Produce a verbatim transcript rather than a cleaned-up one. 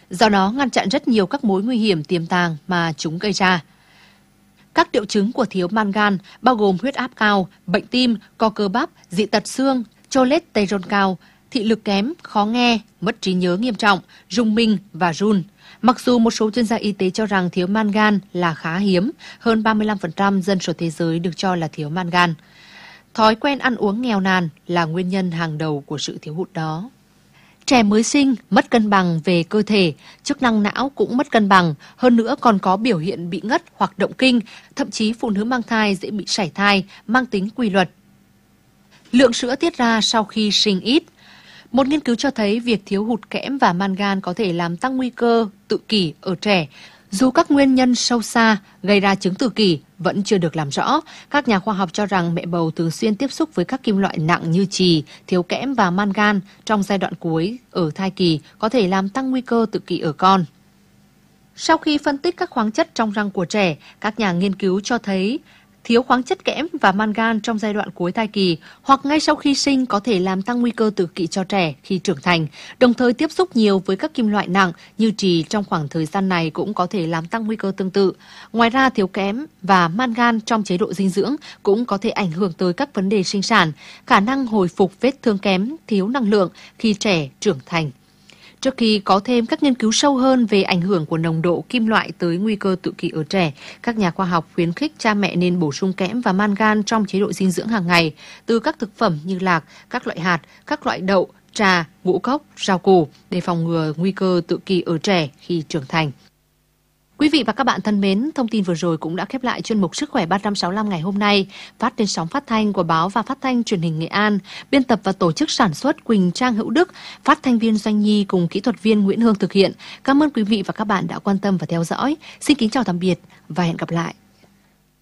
do đó ngăn chặn rất nhiều các mối nguy hiểm tiềm tàng mà chúng gây ra. Các triệu chứng của thiếu mangan bao gồm huyết áp cao, bệnh tim, co cơ bắp, dị tật xương, cholesterol cao, thị lực kém, khó nghe, mất trí nhớ nghiêm trọng, rung minh và run. Mặc dù một số chuyên gia y tế cho rằng thiếu mangan là khá hiếm, hơn ba mươi lăm phần trăm dân số thế giới được cho là thiếu mangan. Thói quen ăn uống nghèo nàn là nguyên nhân hàng đầu của sự thiếu hụt đó. Trẻ mới sinh mất cân bằng về cơ thể, chức năng não cũng mất cân bằng, hơn nữa còn có biểu hiện bị ngất hoặc động kinh, thậm chí phụ nữ mang thai dễ bị sảy thai, mang tính quy luật. Lượng sữa tiết ra sau khi sinh ít. Một nghiên cứu cho thấy việc thiếu hụt kẽm và mangan có thể làm tăng nguy cơ tự kỷ ở trẻ. Dù các nguyên nhân sâu xa gây ra chứng tự kỷ vẫn chưa được làm rõ, các nhà khoa học cho rằng mẹ bầu thường xuyên tiếp xúc với các kim loại nặng như chì, thiếu kẽm và mangan trong giai đoạn cuối ở thai kỳ có thể làm tăng nguy cơ tự kỷ ở con. Sau khi phân tích các khoáng chất trong răng của trẻ, các nhà nghiên cứu cho thấy thiếu khoáng chất kẽm và mangan trong giai đoạn cuối thai kỳ hoặc ngay sau khi sinh có thể làm tăng nguy cơ tự kỷ cho trẻ khi trưởng thành. Đồng thời tiếp xúc nhiều với các kim loại nặng như trì trong khoảng thời gian này cũng có thể làm tăng nguy cơ tương tự. Ngoài ra, thiếu kẽm và mangan trong chế độ dinh dưỡng cũng có thể ảnh hưởng tới các vấn đề sinh sản, khả năng hồi phục vết thương kém, thiếu năng lượng khi trẻ trưởng thành. Trước khi có thêm các nghiên cứu sâu hơn về ảnh hưởng của nồng độ kim loại tới nguy cơ tự kỷ ở trẻ, các nhà khoa học khuyến khích cha mẹ nên bổ sung kẽm và mangan trong chế độ dinh dưỡng hàng ngày từ các thực phẩm như lạc, các loại hạt, các loại đậu, trà, ngũ cốc, rau củ để phòng ngừa nguy cơ tự kỷ ở trẻ khi trưởng thành. Quý vị và các bạn thân mến, thông tin vừa rồi cũng đã khép lại chuyên mục Sức khỏe ba trăm sáu mươi lăm ngày hôm nay, phát trên sóng phát thanh của Báo và Phát thanh Truyền hình Nghệ An, biên tập và tổ chức sản xuất Quỳnh Trang Hữu Đức, phát thanh viên Doanh Nhi cùng kỹ thuật viên Nguyễn Hương thực hiện. Cảm ơn quý vị và các bạn đã quan tâm và theo dõi. Xin kính chào tạm biệt và hẹn gặp lại.